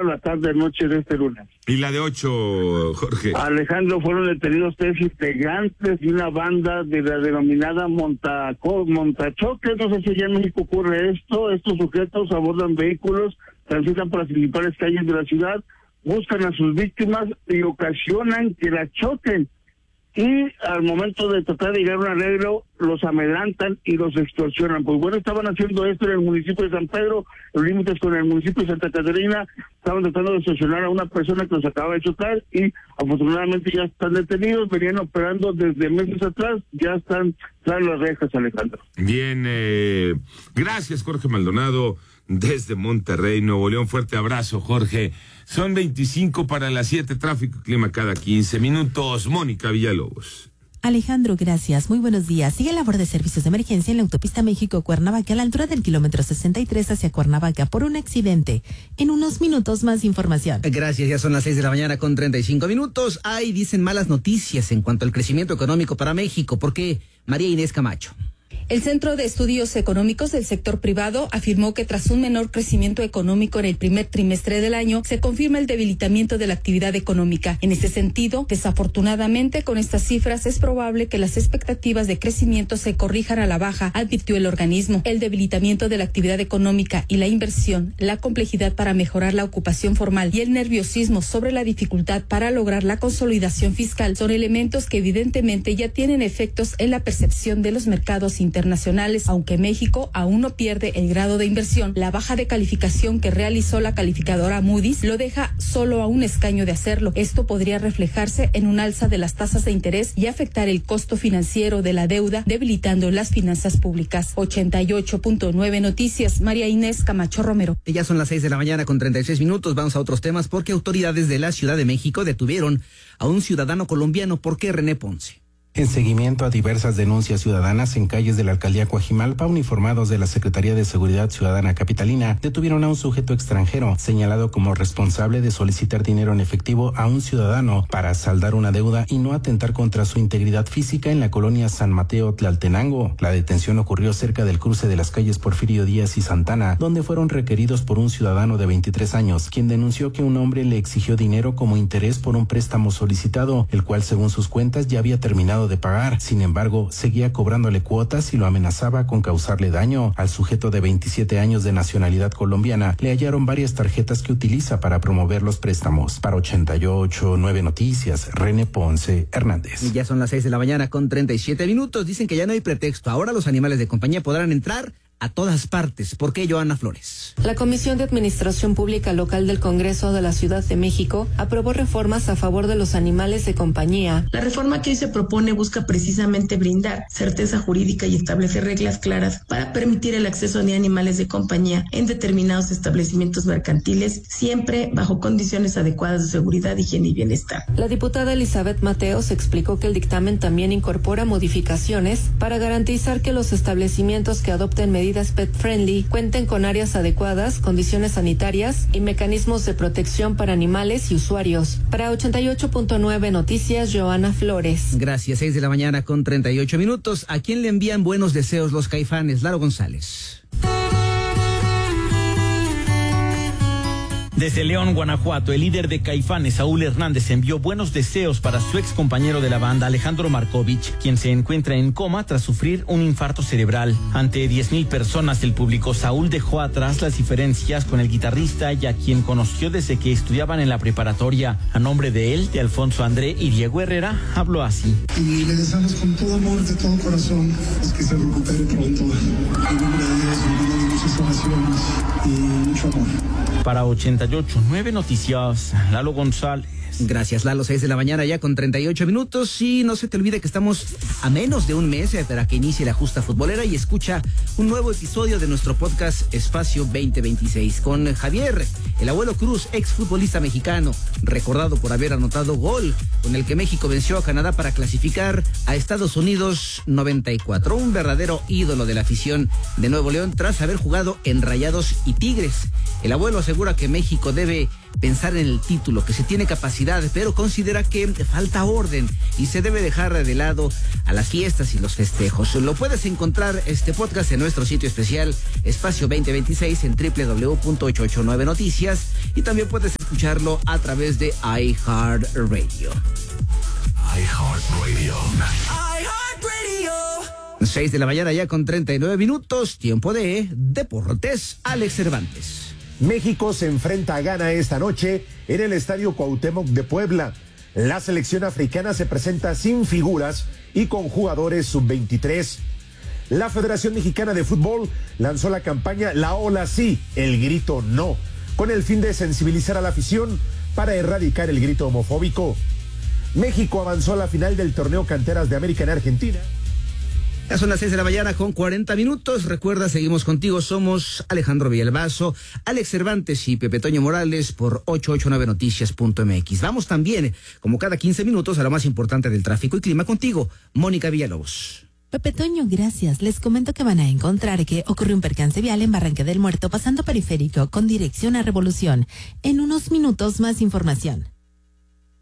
la tarde-noche de este lunes. ¿Y la de 8, Jorge? Alejandro, fueron detenidos 3 integrantes de una banda de la denominada Montachoque. No sé si allá en México ocurre esto. Estos sujetos abordan vehículos, transitan por las principales calles de la ciudad, buscan a sus víctimas y ocasionan que las choquen. Y al momento de tratar de llegar a un arreglo, los amedrantan y los extorsionan. Pues bueno, estaban haciendo esto en el municipio de San Pedro, los límites con el municipio de Santa Catarina. Estaban tratando de extorsionar a una persona que los acaba de chocar y afortunadamente ya están detenidos. Venían operando desde meses atrás, ya están tras las rejas, Alejandro. Bien, gracias, Jorge Maldonado, desde Monterrey, Nuevo León. Fuerte abrazo, Jorge. Son 25 para las 7, tráfico y clima cada 15 minutos. Mónica Villalobos. Alejandro, gracias. Muy buenos días. Sigue labor de servicios de emergencia en la autopista México-Cuernavaca a la altura del kilómetro 63 hacia Cuernavaca por un accidente. En unos minutos más información. Gracias, ya son las 6:35 a.m. Hay, dicen, malas noticias en cuanto al crecimiento económico para México. ¿Por qué? María Inés Camacho. El Centro de Estudios Económicos del Sector Privado afirmó que tras un menor crecimiento económico en el primer trimestre del año, se confirma el debilitamiento de la actividad económica. En este sentido, desafortunadamente, con estas cifras es probable que las expectativas de crecimiento se corrijan a la baja, advirtió el organismo. El debilitamiento de la actividad económica y la inversión, la complejidad para mejorar la ocupación formal y el nerviosismo sobre la dificultad para lograr la consolidación fiscal son elementos que evidentemente ya tienen efectos en la percepción de los mercados internacionales, aunque México aún no pierde el grado de inversión. La baja de calificación que realizó la calificadora Moody's lo deja solo a un escaño de hacerlo. Esto podría reflejarse en un alza de las tasas de interés y afectar el costo financiero de la deuda, debilitando las finanzas públicas. 88.9 Noticias, María Inés Camacho Romero. Ya son las 6:36 a.m. Vamos a otros temas porque autoridades de la Ciudad de México detuvieron a un ciudadano colombiano. ¿Por qué, René Ponce? En seguimiento a diversas denuncias ciudadanas en calles de la alcaldía Coajimalpa, uniformados de la Secretaría de Seguridad Ciudadana Capitalina detuvieron a un sujeto extranjero señalado como responsable de solicitar dinero en efectivo a un ciudadano para saldar una deuda y no atentar contra su integridad física en la colonia San Mateo Tlaltenango. La detención ocurrió cerca del cruce de las calles Porfirio Díaz y Santana, donde fueron requeridos por un ciudadano de 23 años, quien denunció que un hombre le exigió dinero como interés por un préstamo solicitado, el cual según sus cuentas ya había terminado de pagar. Sin embargo, seguía cobrándole cuotas y lo amenazaba con causarle daño. Al sujeto de 27 años de nacionalidad colombiana le hallaron varias tarjetas que utiliza para promover los préstamos. Para 88.9 Noticias, René Ponce Hernández. Ya son las 6:37 a.m. Dicen que ya no hay pretexto. Ahora los animales de compañía podrán entrar a todas partes. ¿Por qué, Joana Flores? La Comisión de Administración Pública Local del Congreso de la Ciudad de México aprobó reformas a favor de los animales de compañía. La reforma que hoy se propone busca precisamente brindar certeza jurídica y establecer reglas claras para permitir el acceso de animales de compañía en determinados establecimientos mercantiles, siempre bajo condiciones adecuadas de seguridad, higiene y bienestar. La diputada Elizabeth Mateos explicó que el dictamen también incorpora modificaciones para garantizar que los establecimientos que adopten medidas pet friendly cuenten con áreas adecuadas, condiciones sanitarias y mecanismos de protección para animales y usuarios. Para 88.9 Noticias, Joana Flores. Gracias, 6:38 a.m. ¿A quién le envían buenos deseos los Caifanes? Laro González. Desde León, Guanajuato, el líder de Caifanes, Saúl Hernández, envió buenos deseos para su ex compañero de la banda, Alejandro Markovich, quien se encuentra en coma tras sufrir un infarto cerebral. Ante 10,000 personas del público, Saúl dejó atrás las diferencias con el guitarrista y a quien conoció desde que estudiaban en la preparatoria. A nombre de él, de Alfonso André y Diego Herrera, habló así. Y le deseamos con todo amor, de todo corazón, que se recupere pronto. En nombre de Dios, en muchas oraciones y mucho amor. Para 88.9 Noticias, Lalo González. Gracias, Lalo. 6:38 a.m. Y no se te olvide que estamos a menos de un mes para que inicie la justa futbolera y escucha un nuevo episodio de nuestro podcast Espacio 2026 con Javier, el abuelo Cruz, exfutbolista mexicano, recordado por haber anotado gol con el que México venció a Canadá para clasificar a Estados Unidos 94. Un verdadero ídolo de la afición de Nuevo León tras haber jugado en Rayados y Tigres. El abuelo asegura que México debe pensar en el título, que se tiene capacidad, pero considera que falta orden y se debe dejar de lado a las fiestas y los festejos. Lo puedes encontrar este podcast en nuestro sitio especial Espacio 2026 en www.889noticias y también puedes escucharlo a través de iHeartRadio. 6 de la mañana ya con 39 minutos, tiempo de Deportes. Alex Cervantes. México se enfrenta a Ghana esta noche en el Estadio Cuauhtémoc de Puebla. La selección africana se presenta sin figuras y con jugadores sub-23. La Federación Mexicana de Fútbol lanzó la campaña La Ola Sí, el grito no, con el fin de sensibilizar a la afición para erradicar el grito homofóbico. México avanzó a la final del torneo Canteras de América en Argentina. Ya son las 6 de la mañana con 40 minutos. Recuerda, seguimos contigo. Somos Alejandro Villalbazo, Alex Cervantes y Pepe Toño Morales por 889noticias.mx. Vamos también, como cada 15 minutos, a lo más importante del tráfico y clima contigo, Mónica Villalobos. Pepe Toño, gracias. Les comento que van a encontrar que ocurrió un percance vial en Barranca del Muerto pasando periférico con dirección a Revolución. En unos minutos más información.